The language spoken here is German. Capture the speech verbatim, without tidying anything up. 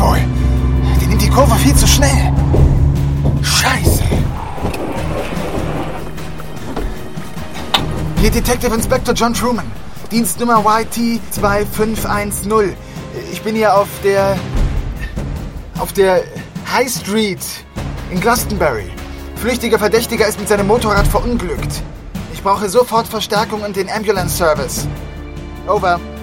wohl? Die nimmt die Kurve viel zu schnell. Scheiße. Hier Detective Inspector John Truman. Dienstnummer Y T zwei fünf eins null. Ich bin hier auf der... auf der High Street in Glastonbury. Flüchtiger Verdächtiger ist mit seinem Motorrad verunglückt. Ich brauche sofort Verstärkung und den Ambulance Service. Over.